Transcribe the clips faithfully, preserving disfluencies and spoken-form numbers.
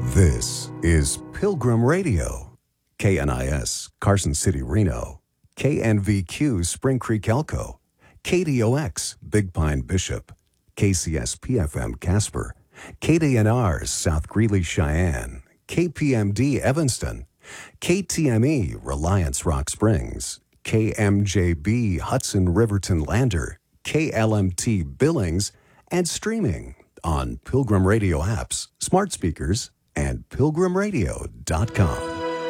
This is Pilgrim Radio, K N I S, Carson City, Reno, K N V Q, Spring Creek, Elko, K D O X, Big Pine, Bishop, K C S P F M, Casper, K D N R, South Greeley, Cheyenne, K P M D, Evanston, K T M E, Reliance, Rock Springs, K M J B, Hudson, Riverton, Lander, K L M T, Billings, and streaming on Pilgrim Radio apps, smart speakers, and pilgrim radio dot com.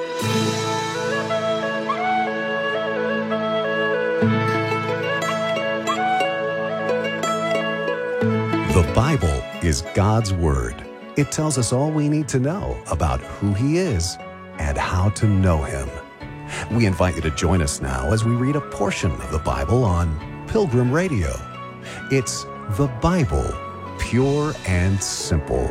The Bible is God's Word. It tells us all we need to know about who He is and how to know Him. We invite you to join us now as we read a portion of the Bible on Pilgrim Radio. It's the Bible, pure and simple.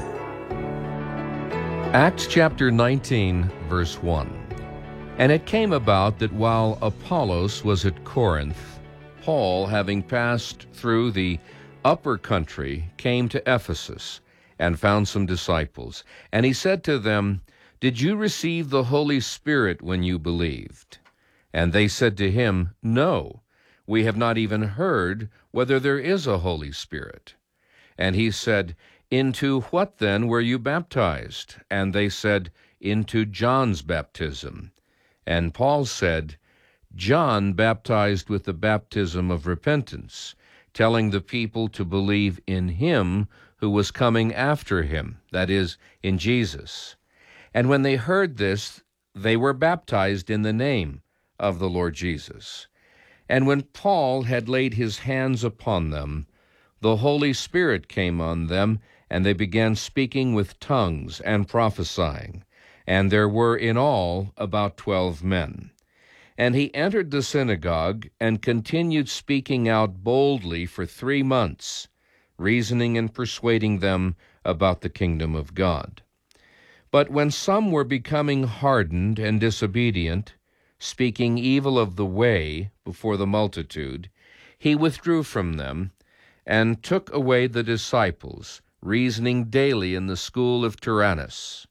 Acts chapter nineteen, verse one. And it came about that while Apollos was at Corinth, Paul, having passed through the upper country, came to Ephesus and found some disciples. And he said to them, Did you receive the Holy Spirit when you believed? And they said to him, No, we have not even heard whether there is a Holy Spirit. And he said, Into what then were you baptized? And they said, Into John's baptism. And Paul said, John baptized with the baptism of repentance, telling the people to believe in him who was coming after him, that is, in Jesus. And when they heard this, they were baptized in the name of the Lord Jesus. And when Paul had laid his hands upon them, the Holy Spirit came on them, and they began speaking with tongues and prophesying. And there were in all about twelve men. And he entered the synagogue and continued speaking out boldly for three months, reasoning and persuading them about the kingdom of God. But when some were becoming hardened and disobedient, speaking evil of the way before the multitude, he withdrew from them and took away the disciples, reasoning daily in the school of Tyrannus.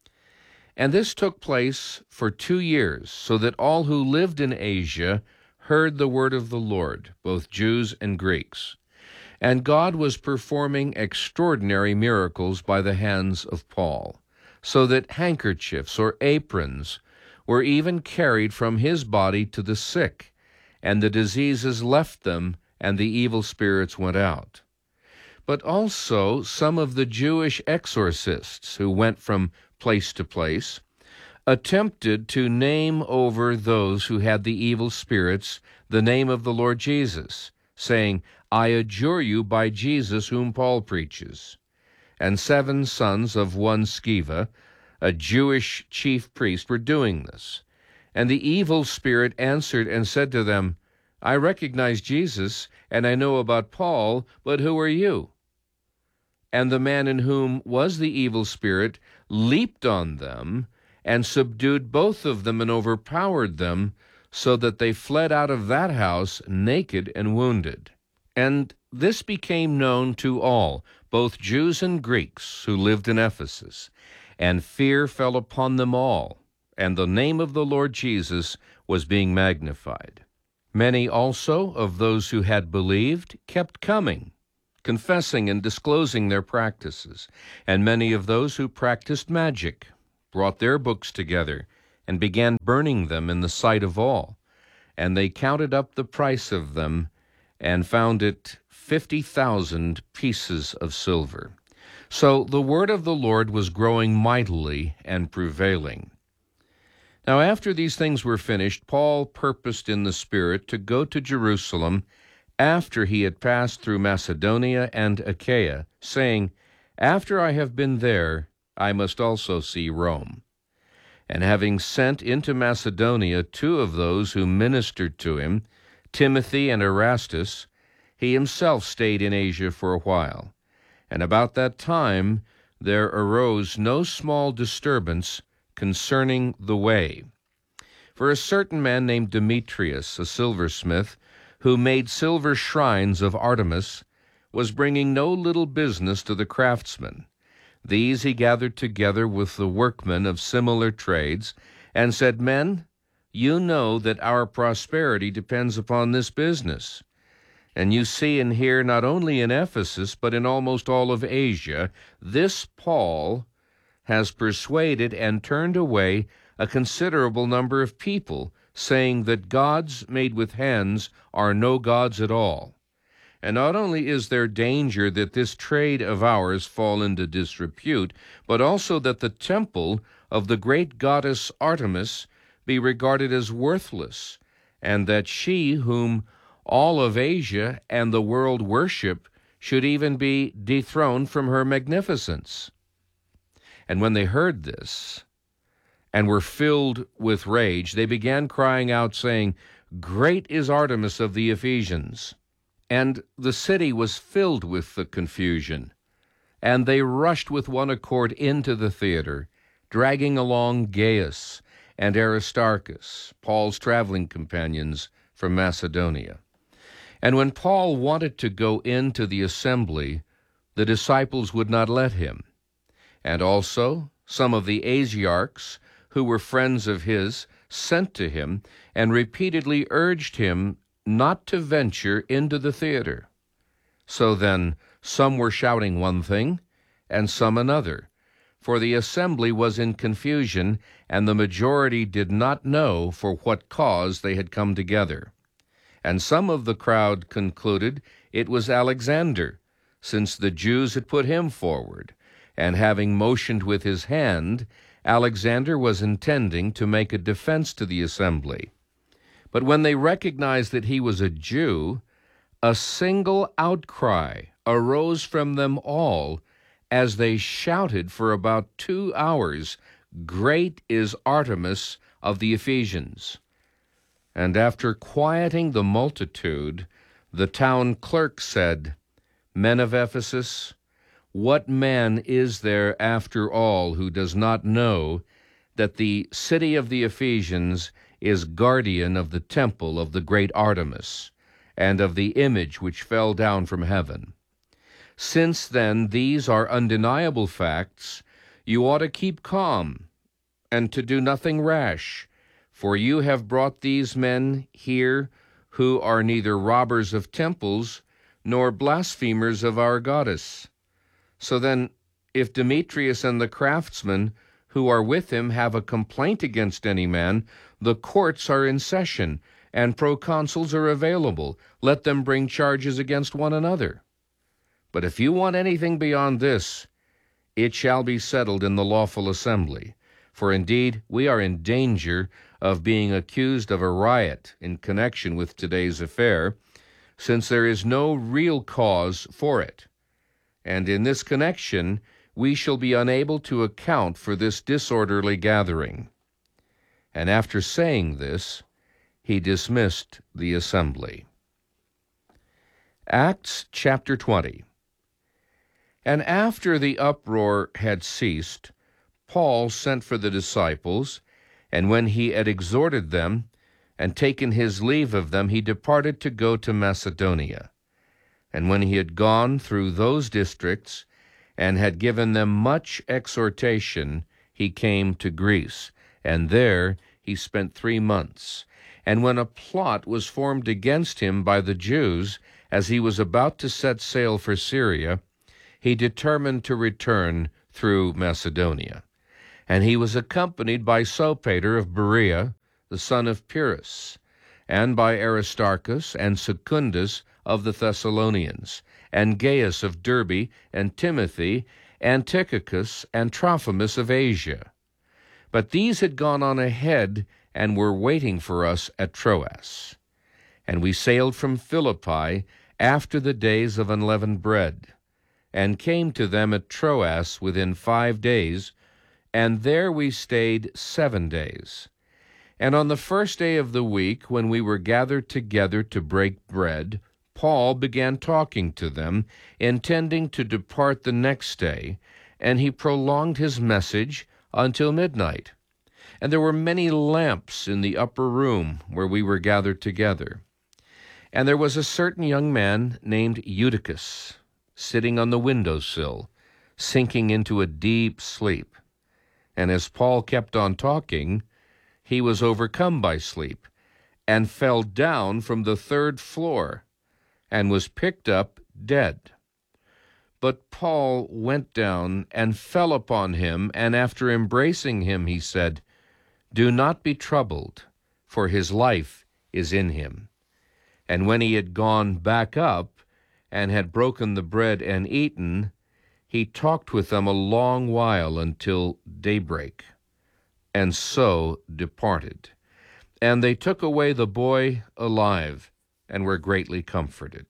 And this took place for two years, so that all who lived in Asia heard the word of the Lord, both Jews and Greeks. And God was performing extraordinary miracles by the hands of Paul, so that handkerchiefs or aprons were even carried from his body to the sick, and the diseases left them, and the evil spirits went out. But also some of the Jewish exorcists who went from place to place attempted to name over those who had the evil spirits the name of the Lord Jesus, saying, I adjure you by Jesus whom Paul preaches. And seven sons of one Sceva, a Jewish chief priest, were doing this. And the evil spirit answered and said to them, I recognize Jesus, and I know about Paul, but who are you? And the man in whom was the evil spirit leaped on them and subdued both of them and overpowered them, so that they fled out of that house naked and wounded. And this became known to all, both Jews and Greeks, who lived in Ephesus. And fear fell upon them all, and the name of the Lord Jesus was being magnified. Many also of those who had believed kept coming, confessing and disclosing their practices. And many of those who practiced magic brought their books together and began burning them in the sight of all. And they counted up the price of them and found it fifty thousand pieces of silver. So the word of the Lord was growing mightily and prevailing. Now after these things were finished, Paul purposed in the Spirit to go to Jerusalem after he had passed through Macedonia and Achaia, saying, After I have been there, I must also see Rome. And having sent into Macedonia two of those who ministered to him, Timothy and Erastus, he himself stayed in Asia for a while. And about that time there arose no small disturbance concerning the way. For a certain man named Demetrius, a silversmith, who made silver shrines of Artemis, was bringing no little business to the craftsmen. These he gathered together with the workmen of similar trades, and said, Men, you know that our prosperity depends upon this business. And you see and hear not only in Ephesus, but in almost all of Asia, this Paul has persuaded and turned away a considerable number of people, saying that gods made with hands are no gods at all. And not only is there danger that this trade of ours fall into disrepute, but also that the temple of the great goddess Artemis be regarded as worthless, and that she, whom all of Asia and the world worship, should even be dethroned from her magnificence. And when they heard this, and were filled with rage, they began crying out, saying, Great is Artemis of the Ephesians. And the city was filled with the confusion, and they rushed with one accord into the theater, dragging along Gaius and Aristarchus, Paul's traveling companions from Macedonia. And when Paul wanted to go into the assembly, the disciples would not let him. And also some of the Asiarchs, who were friends of his, sent to him and repeatedly urged him not to venture into the theater. So then some were shouting one thing, and some another, for the assembly was in confusion, and the majority did not know for what cause they had come together. And some of the crowd concluded it was Alexander, since the Jews had put him forward, and having motioned with his hand, Alexander was intending to make a defense to the assembly. But when they recognized that he was a Jew, a single outcry arose from them all as they shouted for about two hours, Great is Artemis of the Ephesians. And after quieting the multitude, the town clerk said, Men of Ephesus, what man is there after all who does not know that the city of the Ephesians is guardian of the temple of the great Artemis, and of the image which fell down from heaven? Since then these are undeniable facts, you ought to keep calm, and to do nothing rash, for you have brought these men here who are neither robbers of temples, nor blasphemers of our goddess. So then, if Demetrius and the craftsmen who are with him have a complaint against any man, the courts are in session, and proconsuls are available. Let them bring charges against one another. But if you want anything beyond this, it shall be settled in the lawful assembly. For indeed, we are in danger of being accused of a riot in connection with today's affair, since there is no real cause for it. And in this connection, we shall be unable to account for this disorderly gathering. And after saying this, he dismissed the assembly. Acts chapter twenty. And after the uproar had ceased, Paul sent for the disciples, and when he had exhorted them and taken his leave of them, he departed to go to Macedonia. And when he had gone through those districts, and had given them much exhortation, he came to Greece, and there he spent three months. And when a plot was formed against him by the Jews, as he was about to set sail for Syria, he determined to return through Macedonia. And he was accompanied by Sopater of Berea, the son of Pyrrhus, and by Aristarchus and Secundus of the Thessalonians, and Gaius of Derbe, and Timothy, and Tychicus, and Trophimus of Asia. But these had gone on ahead, and were waiting for us at Troas. And we sailed from Philippi after the days of unleavened bread, and came to them at Troas within five days, and there we stayed seven days. And on the first day of the week, when we were gathered together to break bread, Paul began talking to them, intending to depart the next day, and he prolonged his message until midnight. And there were many lamps in the upper room where we were gathered together. And there was a certain young man named Eutychus, sitting on the window sill, sinking into a deep sleep. And as Paul kept on talking, he was overcome by sleep, and fell down from the third floor, and was picked up dead. But Paul went down and fell upon him, and after embracing him, he said, "Do not be troubled, for his life is in him." And when he had gone back up, and had broken the bread and eaten, he talked with them a long while until daybreak, and so departed. And they took away the boy alive, and were greatly comforted.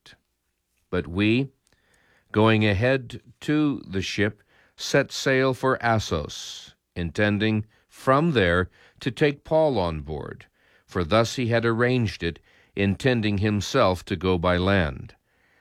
But we, going ahead to the ship, set sail for Assos, intending from there to take Paul on board, for thus he had arranged it, intending himself to go by land.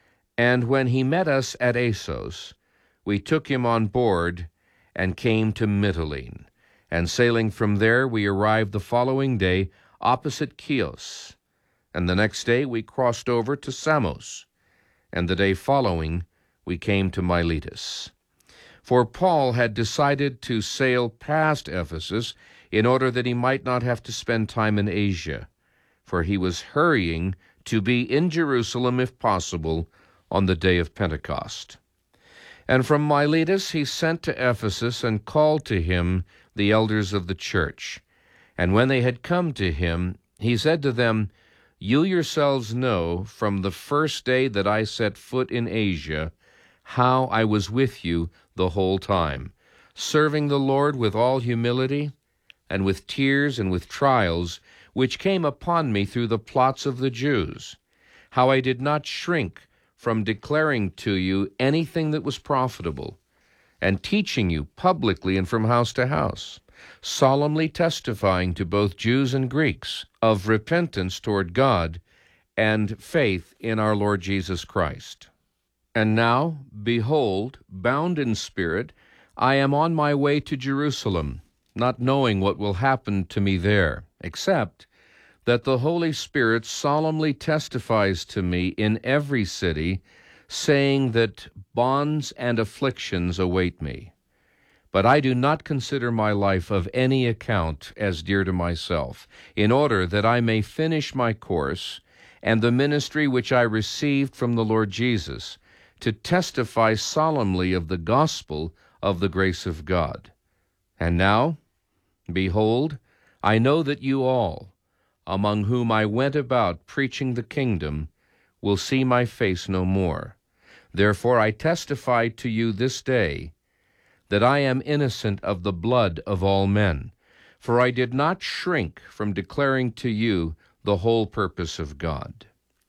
And when he met us at Assos, we took him on board and came to Mytilene. And sailing from there, we arrived the following day opposite Chios. And the next day we crossed over to Samos. And the day following, we came to Miletus. For Paul had decided to sail past Ephesus in order that he might not have to spend time in Asia, for he was hurrying to be in Jerusalem, if possible, on the day of Pentecost. And from Miletus he sent to Ephesus and called to him the elders of the church. And when they had come to him, he said to them, "You yourselves know from the first day that I set foot in Asia how I was with you the whole time, serving the Lord with all humility and with tears and with trials, which came upon me through the plots of the Jews, how I did not shrink from declaring to you anything that was profitable, and teaching you publicly and from house to house, solemnly testifying to both Jews and Greeks of repentance toward God and faith in our Lord Jesus Christ. And now, behold, bound in spirit, I am on my way to Jerusalem, not knowing what will happen to me there, except that the Holy Spirit solemnly testifies to me in every city, saying that bonds and afflictions await me. But I do not consider my life of any account as dear to myself, in order that I may finish my course and the ministry which I received from the Lord Jesus, to testify solemnly of the gospel of the grace of God. And now, behold, I know that you all, among whom I went about preaching the kingdom, will see my face no more. Therefore I testify to you this day that I am innocent of the blood of all men, for I did not shrink from declaring to you the whole purpose of God.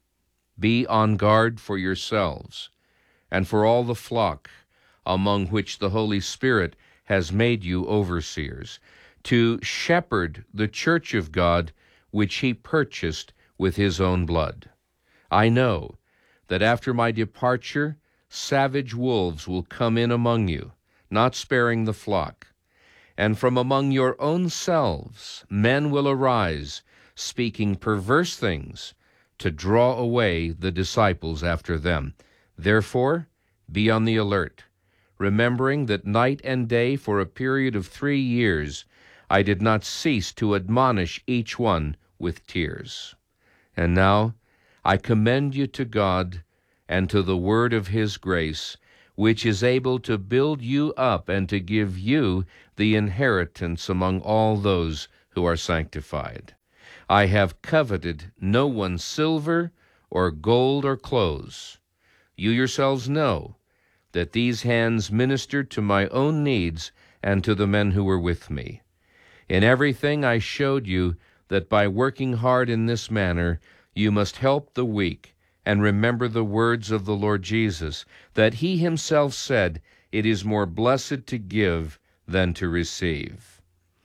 Be on guard for yourselves and for all the flock, among which the Holy Spirit has made you overseers, to shepherd the church of God, which he purchased with his own blood. I know that after my departure, savage wolves will come in among you, not sparing the flock. And from among your own selves men will arise, speaking perverse things, to draw away the disciples after them. Therefore, be on the alert, remembering that night and day for a period of three years I did not cease to admonish each one with tears. And now I commend you to God and to the word of his grace, which is able to build you up and to give you the inheritance among all those who are sanctified. I have coveted no one's silver or gold or clothes. You yourselves know that these hands ministered to my own needs and to the men who were with me. In everything I showed you that by working hard in this manner you must help the weak, and remember the words of the Lord Jesus, that he himself said, "It is more blessed to give than to receive."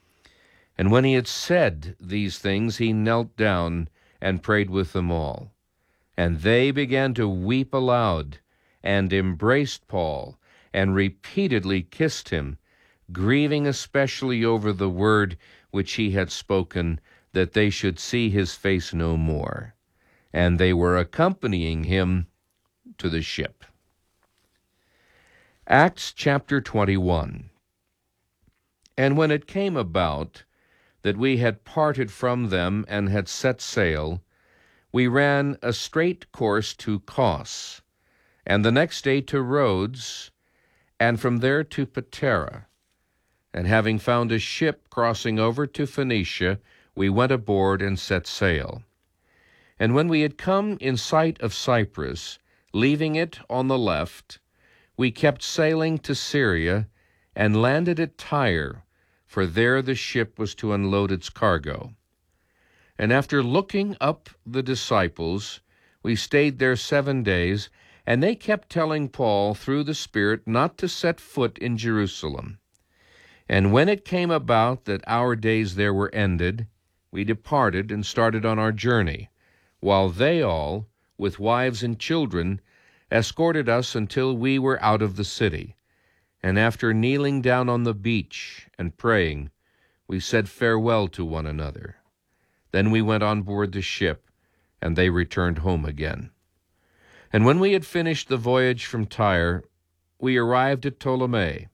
And when he had said these things, he knelt down and prayed with them all. And they began to weep aloud, and embraced Paul, and repeatedly kissed him, grieving especially over the word which he had spoken, that they should see his face no more. And they were accompanying him to the ship. Acts chapter twenty-one. And when it came about that we had parted from them and had set sail, we ran a straight course to Kos, and the next day to Rhodes, and from there to Patara. And having found a ship crossing over to Phoenicia, we went aboard and set sail. And when we had come in sight of Cyprus, leaving it on the left, we kept sailing to Syria, and landed at Tyre, for there the ship was to unload its cargo. And after looking up the disciples, we stayed there seven days, and they kept telling Paul through the Spirit not to set foot in Jerusalem. And when it came about that our days there were ended, we departed and started on our journey, while they all, with wives and children, escorted us until we were out of the city. And after kneeling down on the beach and praying, we said farewell to one another. Then we went on board the ship, and they returned home again. And when we had finished the voyage from Tyre, we arrived at Ptolemy.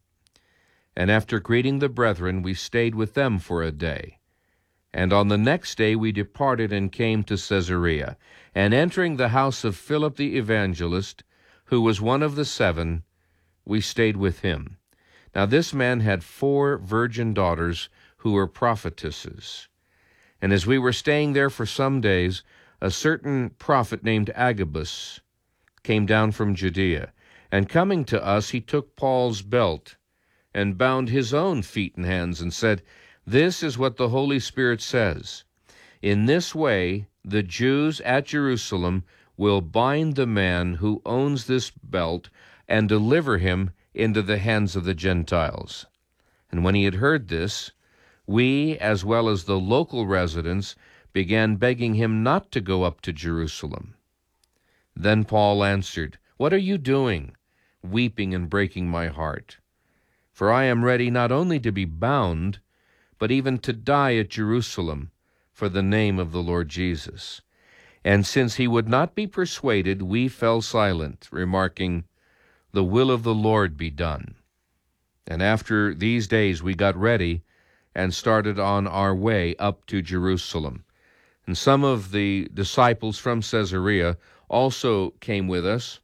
And after greeting the brethren, we stayed with them for a day. And on the next day we departed and came to Caesarea. And entering the house of Philip the evangelist, who was one of the seven, we stayed with him. Now this man had four virgin daughters who were prophetesses. And as we were staying there for some days, a certain prophet named Agabus came down from Judea. And coming to us, he took Paul's belt and bound his own feet and hands, and said, "This is what the Holy Spirit says. In this way the Jews at Jerusalem will bind the man who owns this belt and deliver him into the hands of the Gentiles." And when he had heard this, we, as well as the local residents, began begging him not to go up to Jerusalem. Then Paul answered, "What are you doing, weeping and breaking my heart? For I am ready not only to be bound, but even to die at Jerusalem for the name of the Lord Jesus." And since he would not be persuaded, we fell silent, remarking, "The will of the Lord be done." And after these days we got ready and started on our way up to Jerusalem. And some of the disciples from Caesarea also came with us,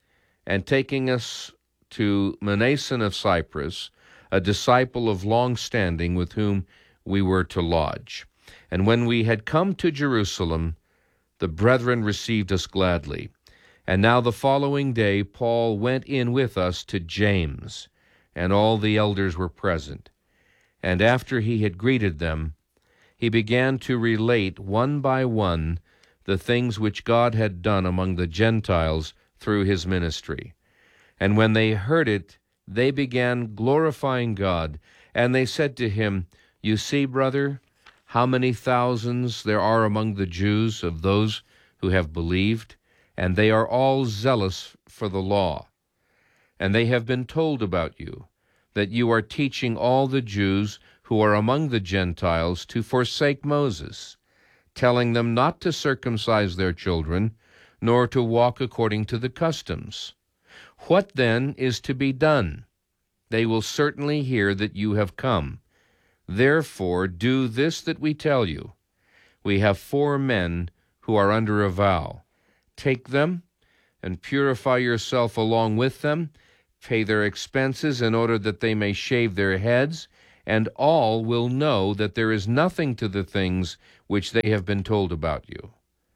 and taking us to Mnason of Cyprus, a disciple of long standing with whom we were to lodge. And when we had come to Jerusalem, the brethren received us gladly. And now the following day Paul went in with us to James, and all the elders were present. And after he had greeted them, he began to relate one by one the things which God had done among the Gentiles through his ministry. And when they heard it, they began glorifying God. And they said to him, "You see, brother, how many thousands there are among the Jews of those who have believed, and they are all zealous for the law. And they have been told about you, that you are teaching all the Jews who are among the Gentiles to forsake Moses, telling them not to circumcise their children, nor to walk according to the customs. What then is to be done? They will certainly hear that you have come. Therefore do this that we tell you. We have four men who are under a vow. Take them and purify yourself along with them, pay their expenses in order that they may shave their heads, and all will know that there is nothing to the things which they have been told about you,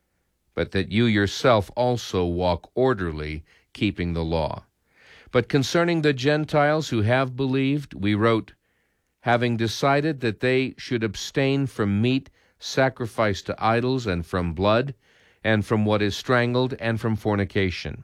but that you yourself also walk orderly, keeping the law. But concerning the Gentiles who have believed, we wrote, having decided that they should abstain from meat sacrificed to idols, and from blood, and from what is strangled, and from fornication.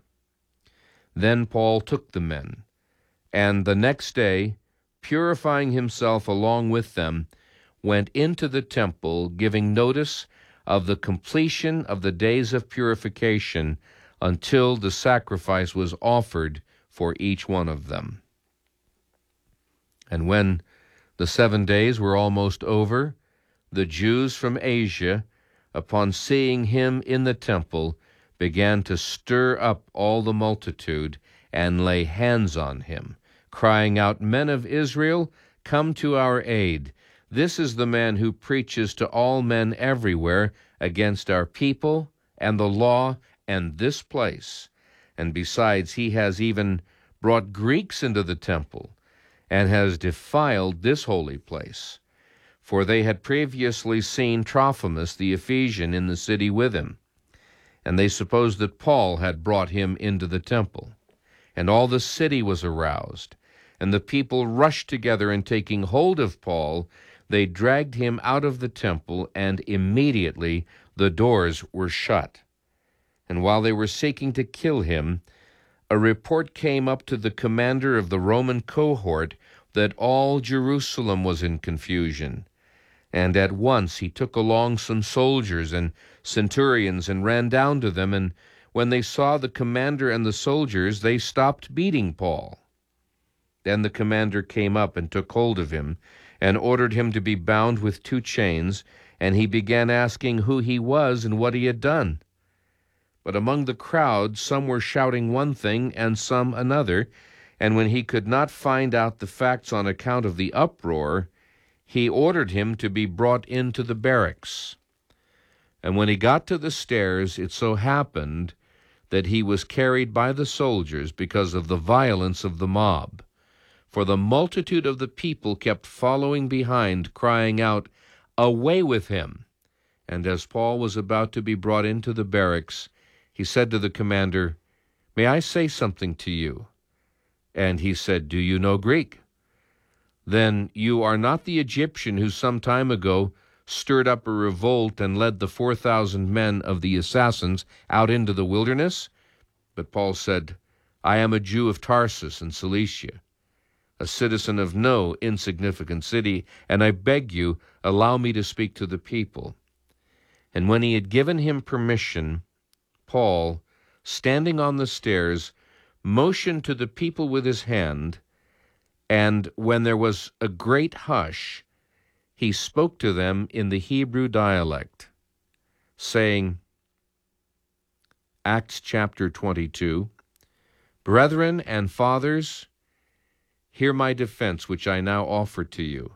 Then Paul took the men, and the next day, purifying himself along with them, went into the temple, giving notice of the completion of the days of purification until the sacrifice was offered for each one of them. And when the seven days were almost over, the Jews from Asia, upon seeing him in the temple, began to stir up all the multitude and lay hands on him, crying out, "Men of Israel, come to our aid. This is the man who preaches to all men everywhere against our people and the law and this place. And besides, he has even brought Greeks into the temple and has defiled this holy place." For they had previously seen Trophimus the Ephesian in the city with him, and they supposed that Paul had brought him into the temple. And all the city was aroused, and the people rushed together, and taking hold of Paul, they dragged him out of the temple, and immediately the doors were shut. And while they were seeking to kill him, a report came up to the commander of the Roman cohort that all Jerusalem was in confusion. And at once he took along some soldiers and centurions and ran down to them, and when they saw the commander and the soldiers, they stopped beating Paul. Then the commander came up and took hold of him, and ordered him to be bound with two chains, and he began asking who he was and what he had done. But among the crowd some were shouting one thing and some another, and when he could not find out the facts on account of the uproar, he ordered him to be brought into the barracks. And when he got to the stairs, it so happened that he was carried by the soldiers because of the violence of the mob. For the multitude of the people kept following behind, crying out, "Away with him!" And as Paul was about to be brought into the barracks, he said to the commander, "May I say something to you?" And he said, "Do you know Greek? Then you are not the Egyptian who some time ago stirred up a revolt and led the four thousand men of the assassins out into the wilderness?" But Paul said, "I am a Jew of Tarsus in Cilicia, a citizen of no insignificant city, and I beg you, allow me to speak to the people." And when he had given him permission, Paul, standing on the stairs, motioned to the people with his hand, and when there was a great hush, he spoke to them in the Hebrew dialect, saying, Acts chapter twenty-two, "Brethren and fathers, hear my defense, which I now offer to you."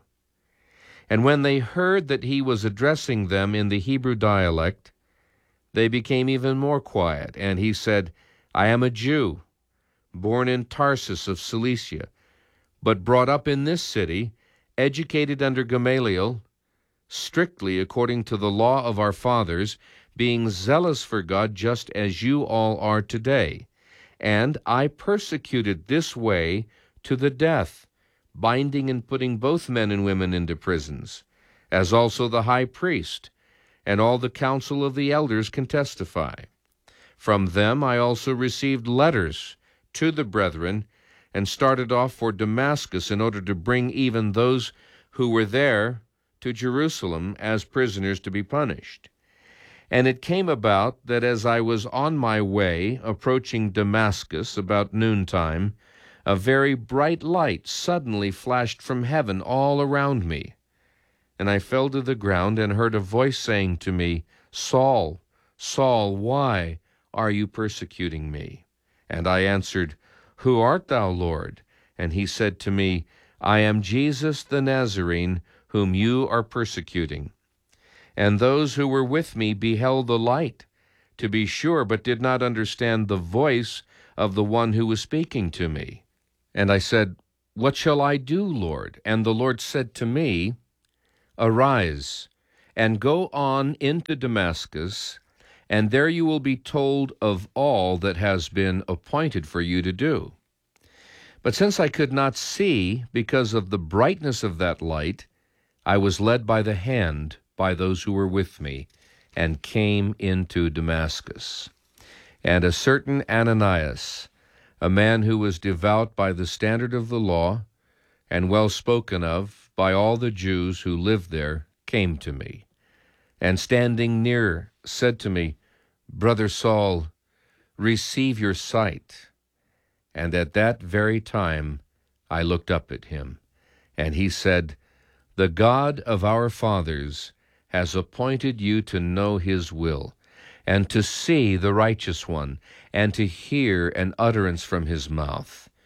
And when they heard that he was addressing them in the Hebrew dialect, they became even more quiet, and he said, "I am a Jew, born in Tarsus of Cilicia, but brought up in this city, educated under Gamaliel, strictly according to the law of our fathers, being zealous for God just as you all are today. And I persecuted this way to the death, binding and putting both men and women into prisons, as also the high priest and all the council of the elders can testify. From them I also received letters to the brethren, and started off for Damascus in order to bring even those who were there to Jerusalem as prisoners to be punished. And it came about that as I was on my way, approaching Damascus about noontime, a very bright light suddenly flashed from heaven all around me. And I fell to the ground and heard a voice saying to me, "Saul, Saul, why are you persecuting me?" And I answered, "Who art thou, Lord?" And he said to me, "I am Jesus the Nazarene, whom you are persecuting." And those who were with me beheld the light, to be sure, but did not understand the voice of the one who was speaking to me. And I said, "What shall I do, Lord?" And the Lord said to me, "Arise, and go on into Damascus, and there you will be told of all that has been appointed for you to do." But since I could not see because of the brightness of that light, I was led by the hand by those who were with me, and came into Damascus. And a certain Ananias, a man who was devout by the standard of the law, and well spoken of by all the Jews who lived there, came to me, and standing near said to me, "Brother Saul, receive your sight." And at that very time I looked up at him, and he said, "The God of our fathers has appointed you to know his will, and to see the righteous one, and to hear an utterance from his mouth.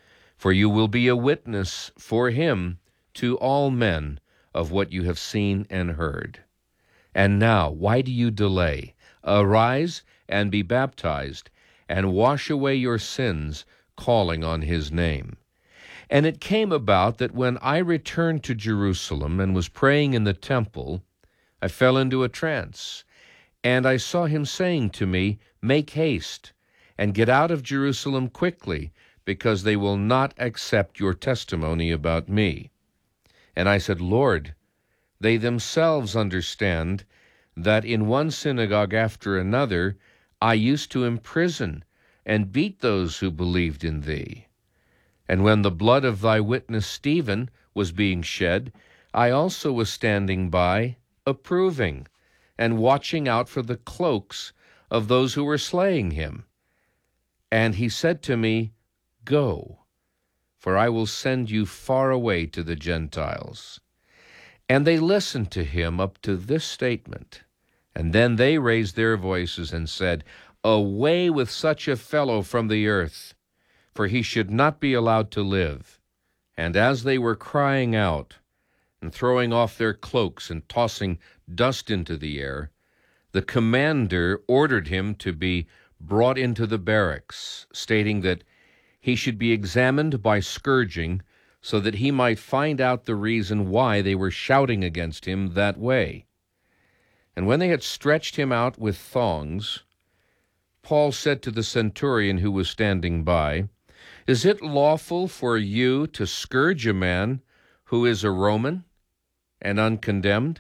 for you will be a witness for him to all men of what you have seen and heard. And now, why do you delay? Arise and be baptized, and wash away your sins, calling on his name. And it came about that when I returned to Jerusalem and was praying in the temple, I fell into a trance, and I saw him saying to me, Make haste, and get out of Jerusalem quickly, because they will not accept your testimony about me. And I said, Lord, they themselves understand that in one synagogue after another I used to imprison and beat those who believed in thee. And when the blood of thy witness Stephen was being shed, I also was standing by, approving, and watching out for the cloaks of those who were slaying him. And he said to me, Go, for I will send you far away to the Gentiles. And they listened to him up to this statement. And then they raised their voices and said, Away with such a fellow from the earth, for he should not be allowed to live. And as they were crying out, and throwing off their cloaks and tossing dust into the air, the commander ordered him to be brought into the barracks, stating that he should be examined by scourging, so that he might find out the reason why they were shouting against him that way. And when they had stretched him out with thongs, Paul said to the centurion who was standing by, Is it lawful for you to scourge a man who is a Roman and uncondemned?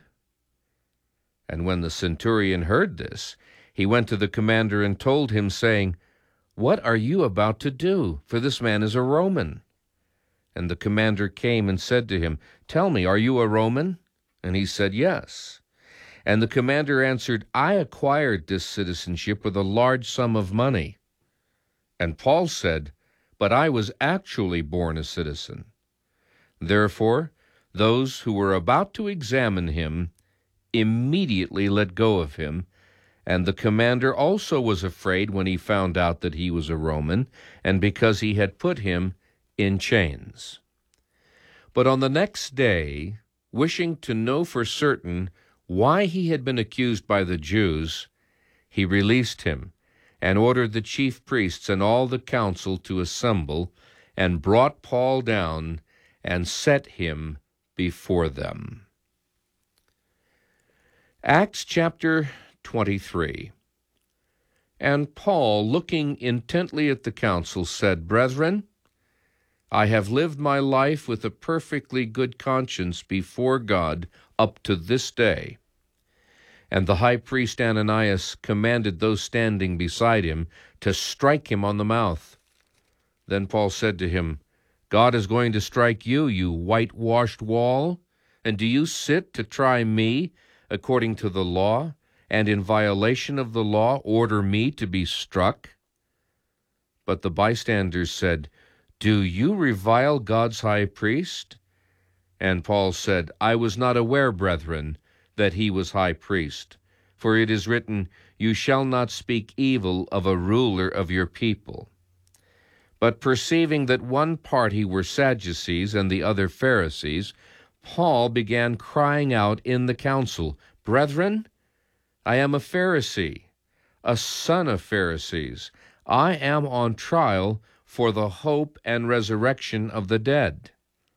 And when the centurion heard this, he went to the commander and told him, saying, What are you about to do? For this man is a Roman. And the commander came and said to him, Tell me, are you a Roman? And he said, Yes. And the commander answered, I acquired this citizenship with a large sum of money. And Paul said, But I was actually born a citizen. Therefore, those who were about to examine him immediately let go of him, and the commander also was afraid when he found out that he was a Roman, and because he had put him in chains. But on the next day, wishing to know for certain why he had been accused by the Jews, he released him, and ordered the chief priests and all the council to assemble, and brought Paul down, and set him before them. Acts chapter twenty-three. And Paul, looking intently at the council, said, Brethren, I have lived my life with a perfectly good conscience before God up to this day. And the high priest Ananias commanded those standing beside him to strike him on the mouth. Then Paul said to him, God is going to strike you, you whitewashed wall, and do you sit to try me according to the law, and in violation of the law order me to be struck? But the bystanders said, Do you revile God's high priest? And Paul said, I was not aware, brethren, that he was high priest. For it is written, You shall not speak evil of a ruler of your people. But perceiving that one party were Sadducees and the other Pharisees, Paul began crying out in the council, Brethren, I am a Pharisee, a son of Pharisees. I am on trial for the hope and resurrection of the dead.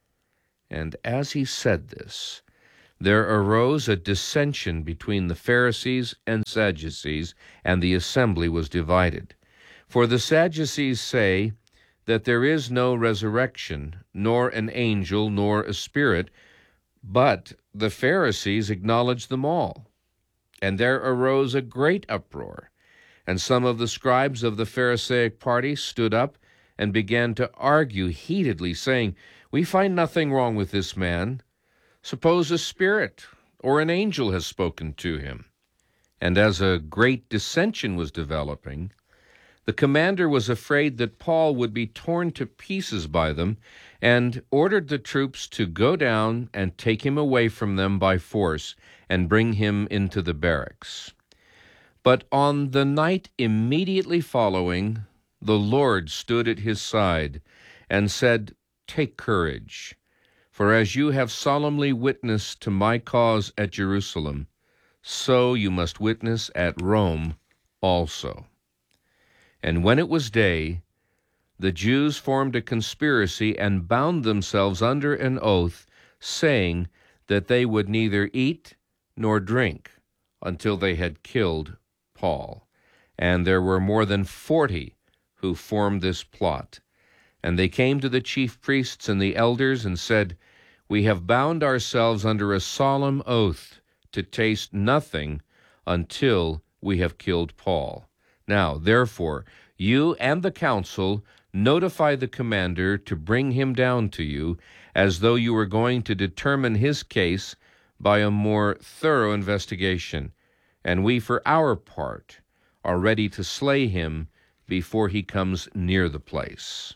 And as he said this, there arose a dissension between the Pharisees and Sadducees, and the assembly was divided. For the Sadducees say that there is no resurrection, nor an angel, nor a spirit, but the Pharisees acknowledge them all. And there arose a great uproar, and some of the scribes of the Pharisaic party stood up and began to argue heatedly, saying, We find nothing wrong with this man. Suppose a spirit or an angel has spoken to him. And as a great dissension was developing, the commander was afraid that Paul would be torn to pieces by them, and ordered the troops to go down and take him away from them by force and bring him into the barracks. But on the night immediately following, the Lord stood at his side and said, take courage, for as you have solemnly witnessed to my cause at Jerusalem, so you must witness at Rome also." And when it was day, the Jews formed a conspiracy and bound themselves under an oath, saying that they would neither eat nor drink until they had killed Paul. And there were more than forty who formed this plot. And they came to the chief priests and the elders and said, "We have bound ourselves under a solemn oath to taste nothing until we have killed Paul. Now, therefore, you and the council notify the commander to bring him down to you, as though you were going to determine his case by a more thorough investigation. And we, for our part, are ready to slay him before he comes near the place."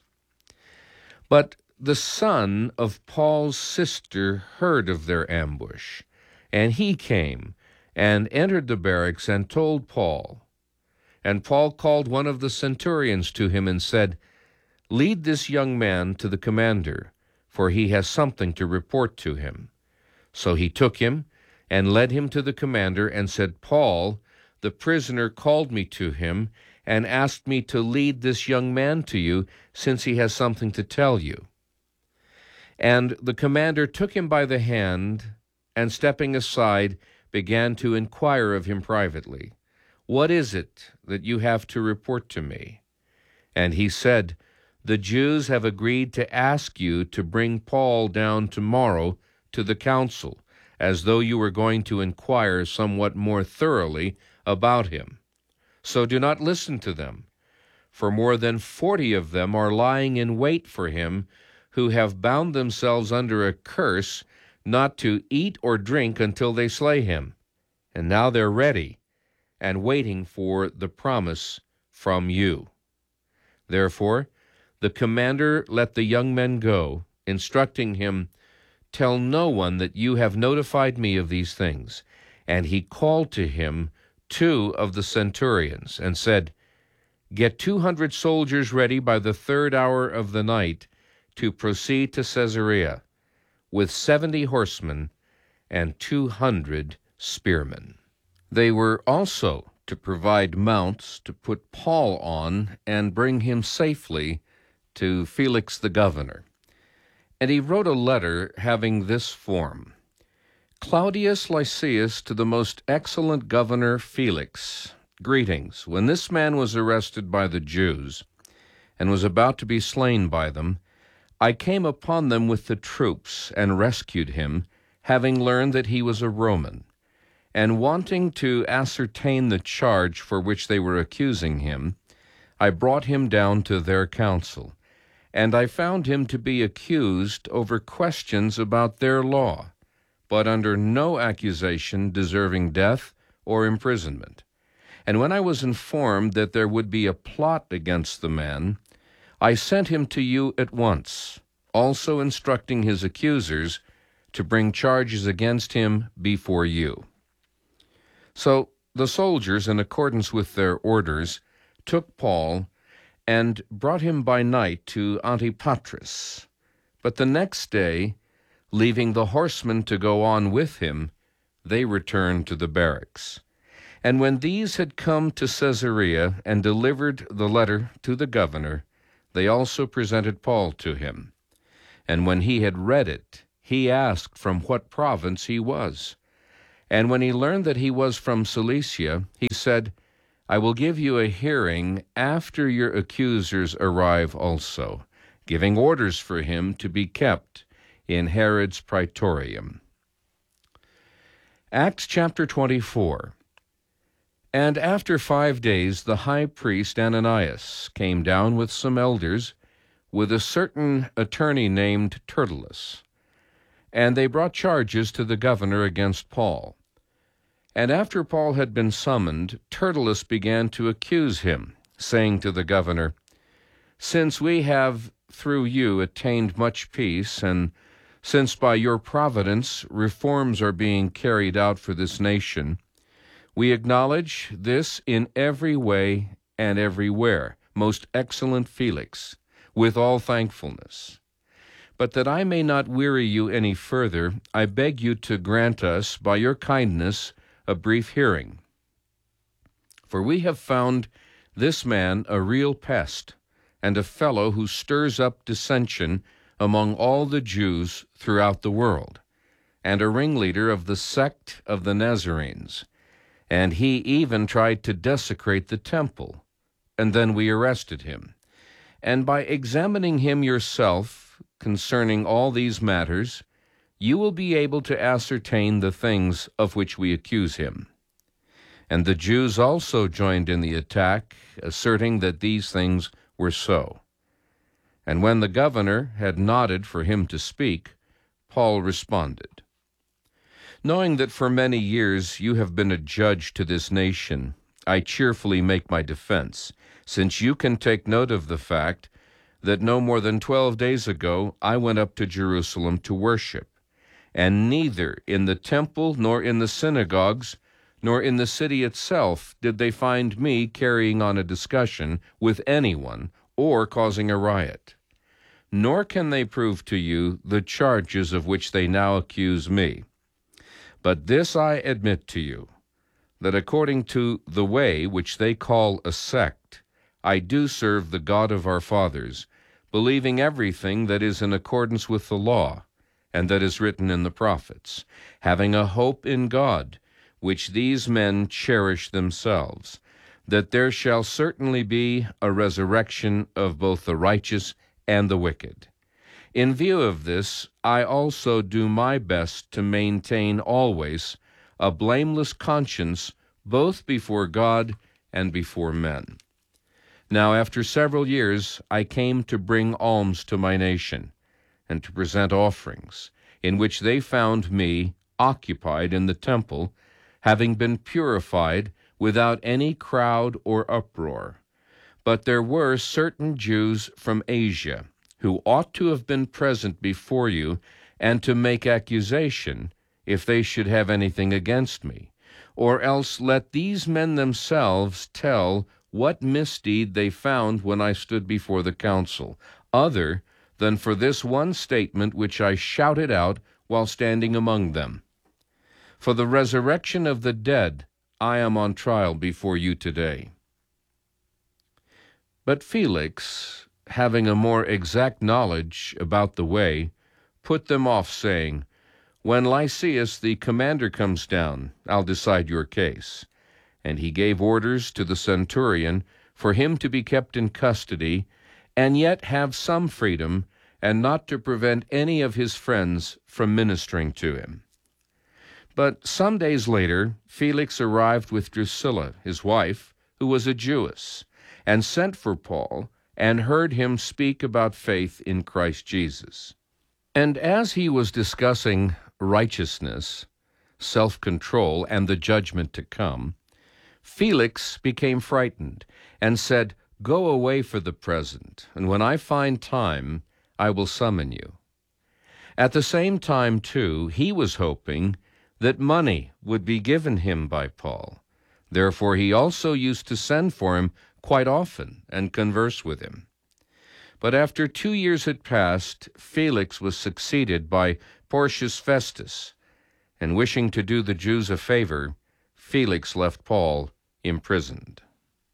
But the son of Paul's sister heard of their ambush, and he came and entered the barracks and told Paul. And Paul called one of the centurions to him and said, "Lead this young man to the commander, for he has something to report to him." So he took him and led him to the commander and said, "Paul, the prisoner, called me to him and asked me to lead this young man to you, since he has something to tell you." And the commander took him by the hand, and stepping aside, began to inquire of him privately, "What is it that you have to report to me?" And he said, "The Jews have agreed to ask you to bring Paul down tomorrow to the council, as though you were going to inquire somewhat more thoroughly about him. So do not listen to them, for more than forty of them are lying in wait for him, who have bound themselves under a curse not to eat or drink until they slay him. And now they're ready and waiting for the promise from you." Therefore, the commander let the young men go, instructing him, "Tell no one that you have notified me of these things." And he called to him two of the centurions and said, "Get two hundred soldiers ready by the third hour of the night to proceed to Caesarea, with seventy horsemen and two hundred spearmen." They were also to provide mounts to put Paul on and bring him safely to Felix the governor. And he wrote a letter having this form: "Claudius Lysias to the most excellent governor Felix, greetings. When this man was arrested by the Jews and was about to be slain by them, I came upon them with the troops and rescued him, having learned that he was a Roman. And wanting to ascertain the charge for which they were accusing him, I brought him down to their council. And I found him to be accused over questions about their law, but under no accusation deserving death or imprisonment. And when I was informed that there would be a plot against the man, I sent him to you at once, also instructing his accusers to bring charges against him before you." So the soldiers, in accordance with their orders, took Paul and brought him by night to Antipatris. But the next day, leaving the horsemen to go on with him, they returned to the barracks. And when these had come to Caesarea and delivered the letter to the governor, they also presented Paul to him. And when he had read it, he asked from what province he was. And when he learned that he was from Cilicia, he said, "I will give you a hearing after your accusers arrive also," giving orders for him to be kept in Herod's praetorium. Acts chapter twenty-four. And after five days the high priest Ananias came down with some elders, with a certain attorney named Tertullus. And they brought charges to the governor against Paul. And after Paul had been summoned, Tertullus began to accuse him, saying to the governor, "Since we have through you attained much peace, and since by your providence reforms are being carried out for this nation, we acknowledge this in every way and everywhere, most excellent Felix, with all thankfulness. But that I may not weary you any further, I beg you to grant us, by your kindness, a brief hearing. For we have found this man a real pest, and a fellow who stirs up dissension among all the Jews throughout the world, and a ringleader of the sect of the Nazarenes. And he even tried to desecrate the temple, and then we arrested him. And by examining him yourself concerning all these matters, you will be able to ascertain the things of which we accuse him. And the Jews also joined in the attack, asserting that these things were so. And when the governor had nodded for him to speak, Paul responded, Knowing that for many years you have been a judge to this nation, I cheerfully make my defense, since you can take note of the fact that no more than twelve days ago I went up to Jerusalem to worship, and neither in the temple nor in the synagogues nor in the city itself did they find me carrying on a discussion with anyone or causing a riot. Nor can they prove to you the charges of which they now accuse me. But this I admit to you, that according to the way which they call a sect, I do serve the God of our fathers, believing everything that is in accordance with the law, and that is written in the prophets, having a hope in God, which these men cherish themselves, that there shall certainly be a resurrection of both the righteous and the wicked. In view of this, I also do my best to maintain always a blameless conscience both before God and before men. Now, after several years, I came to bring alms to my nation, and to present offerings, in which they found me occupied in the temple, having been purified without any crowd or uproar. But there were certain Jews from Asia, who ought to have been present before you, and to make accusation, if they should have anything against me. Or else let these men themselves tell what misdeed they found when I stood before the council, other than for this one statement which I shouted out while standing among them. For the resurrection of the dead I am on trial before you today. But Felix, having a more exact knowledge about the way, put them off, saying, When Lysias the commander comes down, I'll decide your case. And he gave orders to the centurion for him to be kept in custody, and yet have some freedom, and not to prevent any of his friends from ministering to him. But some days later, Felix arrived with Drusilla, his wife, who was a Jewess, and sent for Paul, and heard him speak about faith in Christ Jesus. And as he was discussing righteousness, self-control, and the judgment to come, Felix became frightened, and said, Go away for the present, and when I find time, I will summon you. At the same time, too, he was hoping that money would be given him by Paul. Therefore he also used to send for him quite often and converse with him. But after two years had passed, Felix was succeeded by Porcius Festus, and wishing to do the Jews a favor, Felix left Paul imprisoned.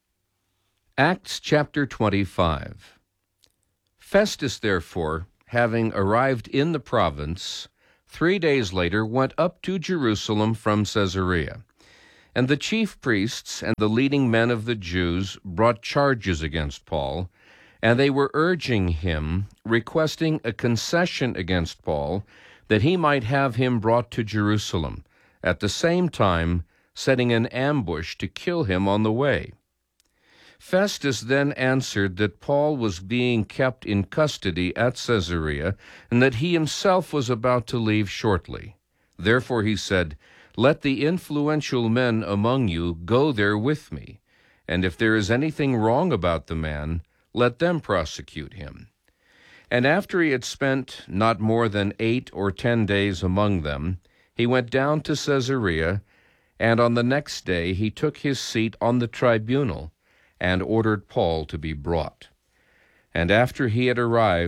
Acts chapter twenty-five. Festus, therefore, having arrived in the province, three days later went up to Jerusalem from Caesarea. And the chief priests and the leading men of the Jews brought charges against Paul, and they were urging him, requesting a concession against Paul, that he might have him brought to Jerusalem, at the same time setting an ambush to kill him on the way. Festus then answered that Paul was being kept in custody at Caesarea, and that he himself was about to leave shortly. Therefore he said, Let the influential men among you go there with me, and if there is anything wrong about the man, let them prosecute him. And after he had spent not more than eight or ten days among them, he went down to Caesarea, and on the next day he took his seat on the tribunal, and ordered Paul to be brought. And after he had arrived,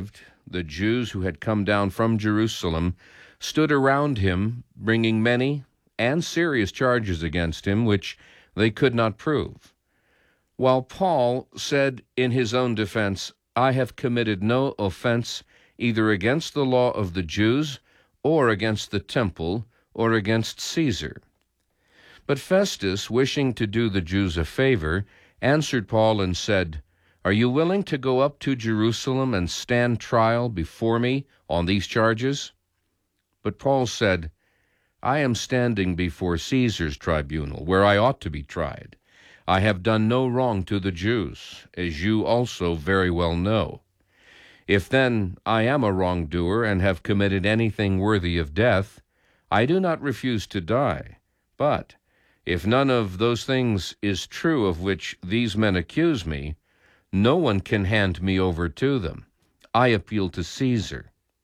the Jews who had come down from Jerusalem stood around him, bringing many and serious charges against him, which they could not prove. While Paul said in his own defense, "I have committed no offense either against the law of the Jews or against the temple or against Caesar." But Festus, wishing to do the Jews a favor, answered Paul and said, "Are you willing to go up to Jerusalem and stand trial before me on these charges?" But Paul said, "I am standing before Caesar's tribunal, where I ought to be tried. I have done no wrong to the Jews, as you also very well know. If then I am a wrongdoer and have committed anything worthy of death, I do not refuse to die. But if none of those things is true of which these men accuse me, no one can hand me over to them. I appeal to Caesar."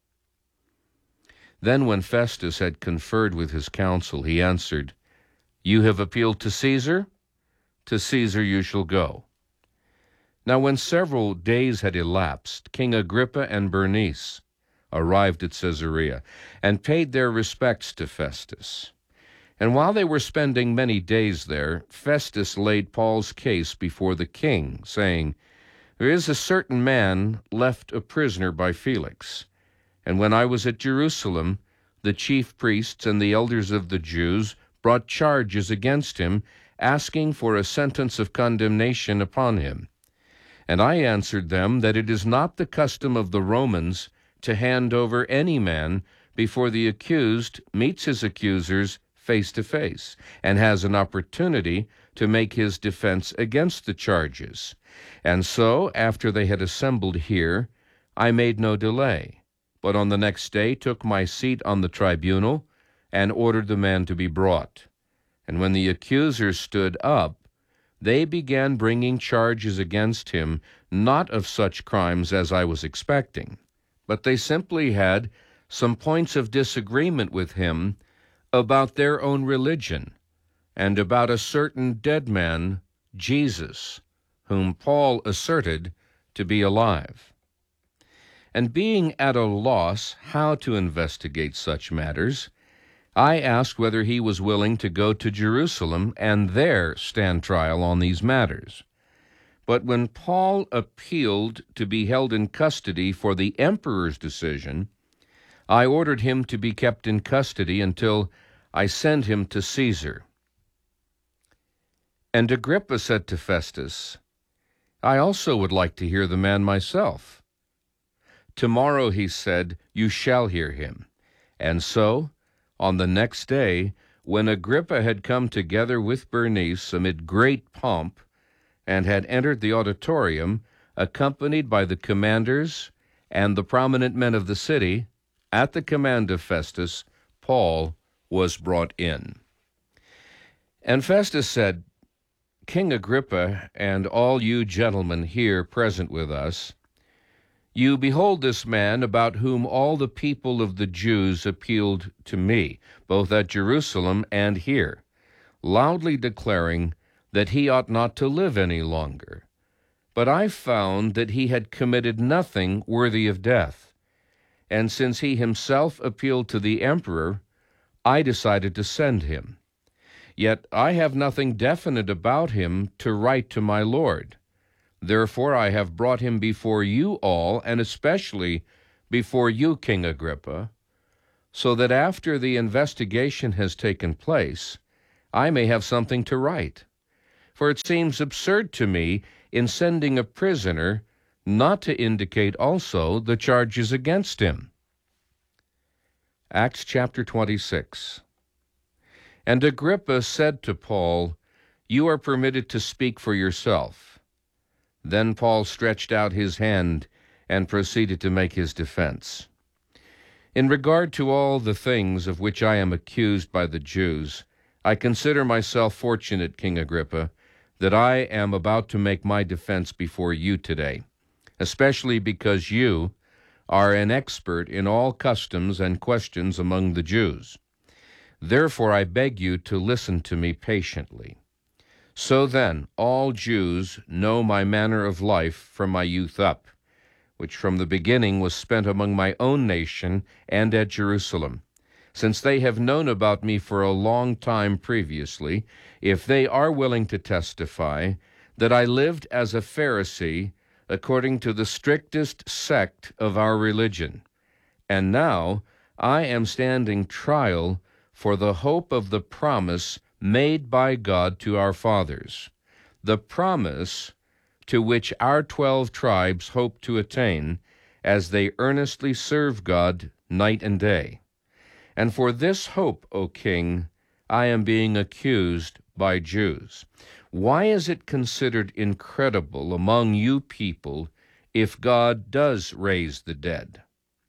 Then when Festus had conferred with his council, he answered, "You have appealed to Caesar? To Caesar you shall go." Now when several days had elapsed, King Agrippa and Bernice arrived at Caesarea and paid their respects to Festus. And while they were spending many days there, Festus laid Paul's case before the king, saying, "There is a certain man left a prisoner by Felix. And when I was at Jerusalem, the chief priests and the elders of the Jews brought charges against him, asking for a sentence of condemnation upon him. And I answered them that it is not the custom of the Romans to hand over any man before the accused meets his accusers face to face, and has an opportunity to make his defense against the charges. And so, after they had assembled here, I made no delay, but on the next day took my seat on the tribunal, and ordered the man to be brought. And when the accusers stood up, they began bringing charges against him, not of such crimes as I was expecting, but they simply had some points of disagreement with him about their own religion, and about a certain dead man, Jesus, whom Paul asserted to be alive. And being at a loss how to investigate such matters, I asked whether he was willing to go to Jerusalem and there stand trial on these matters. But when Paul appealed to be held in custody for the emperor's decision, I ordered him to be kept in custody until I send him to Caesar. And Agrippa said to Festus, "I also would like to hear the man myself." "Tomorrow," he said, "you shall hear him." And so, on the next day, when Agrippa had come together with Bernice amid great pomp, and had entered the auditorium, accompanied by the commanders and the prominent men of the city, at the command of Festus, Paul was brought in. And Festus said, "King Agrippa, and all you gentlemen here present with us, you behold this man about whom all the people of the Jews appealed to me, both at Jerusalem and here, loudly declaring that he ought not to live any longer. But I found that he had committed nothing worthy of death, and since he himself appealed to the emperor, I decided to send him. Yet I have nothing definite about him to write to my lord. Therefore I have brought him before you all, and especially before you, King Agrippa, so that after the investigation has taken place, I may have something to write. For it seems absurd to me, in sending a prisoner, not to indicate also the charges against him." Acts chapter twenty-six. And Agrippa said to Paul, "You are permitted to speak for yourself." Then Paul stretched out his hand and proceeded to make his defense. "In regard to all the things of which I am accused by the Jews, I consider myself fortunate, King Agrippa, that I am about to make my defense before you today, especially because you are an expert in all customs and questions among the Jews. Therefore I beg you to listen to me patiently. So then, all Jews know my manner of life from my youth up, which from the beginning was spent among my own nation and at Jerusalem. Since they have known about me for a long time previously, if they are willing to testify that I lived as a Pharisee according to the strictest sect of our religion, and now I am standing trial for the hope of the promise made by God to our fathers, the promise to which our twelve tribes hope to attain as they earnestly serve God night and day. And for this hope, O King, I am being accused by Jews. Why is it considered incredible among you people if God does raise the dead?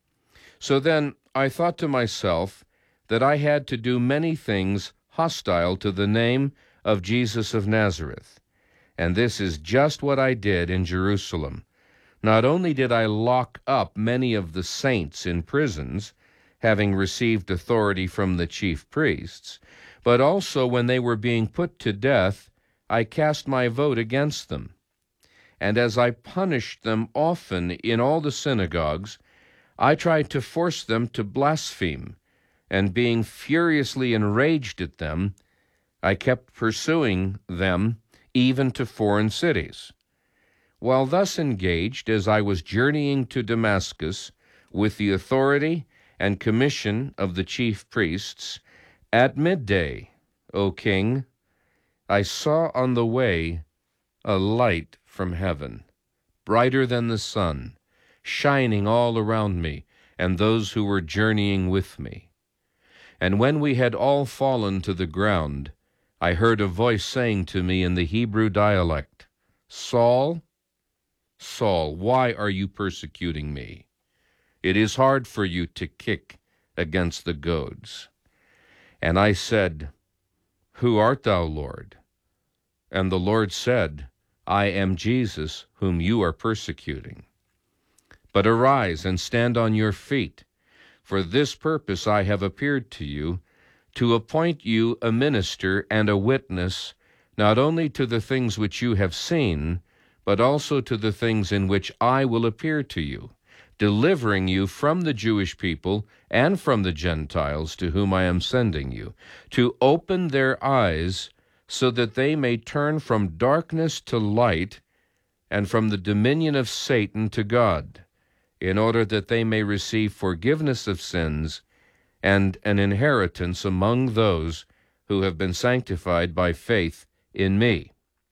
So then I thought to myself that I had to do many things hostile to the name of Jesus of Nazareth. And this is just what I did in Jerusalem. Not only did I lock up many of the saints in prisons, having received authority from the chief priests, but also when they were being put to death, I cast my vote against them. And as I punished them often in all the synagogues, I tried to force them to blaspheme, and being furiously enraged at them, I kept pursuing them even to foreign cities. While thus engaged, as I was journeying to Damascus with the authority and commission of the chief priests, at midday, O King, I saw on the way a light from heaven, brighter than the sun, shining all around me and those who were journeying with me. And when we had all fallen to the ground, I heard a voice saying to me in the Hebrew dialect, Saul, Saul, why are you persecuting me? It is hard for you to kick against the goads. And I said, Who art thou, Lord? And the Lord said, I am Jesus, whom you are persecuting. But arise and stand on your feet. For this purpose I have appeared to you, to appoint you a minister and a witness, not only to the things which you have seen, but also to the things in which I will appear to you, delivering you from the Jewish people and from the Gentiles to whom I am sending you, to open their eyes so that they may turn from darkness to light and from the dominion of Satan to God, in order that they may receive forgiveness of sins and an inheritance among those who have been sanctified by faith in me.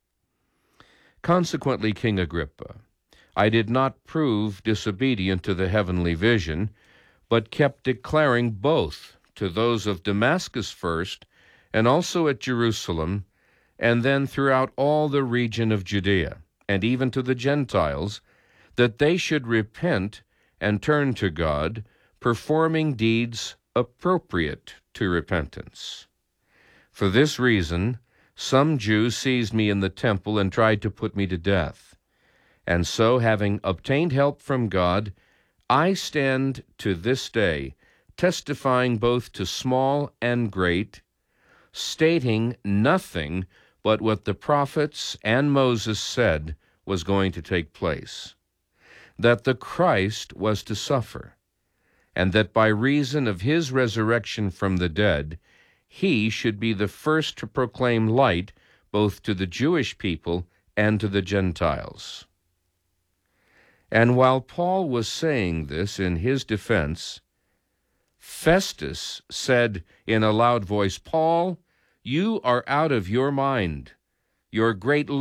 Consequently, King Agrippa, I did not prove disobedient to the heavenly vision, but kept declaring both to those of Damascus first, and also at Jerusalem, and then throughout all the region of Judea, and even to the Gentiles, that they should repent and turn to God, performing deeds appropriate to repentance. For this reason, some Jews seized me in the temple and tried to put me to death. And so, having obtained help from God, I stand to this day, testifying both to small and great, stating nothing but what the prophets and Moses said was going to take place, that the Christ was to suffer, and that by reason of his resurrection from the dead, he should be the first to proclaim light both to the Jewish people and to the Gentiles. And while Paul was saying this in his defense, Festus said in a loud voice, Paul, you are out of your mind. Your great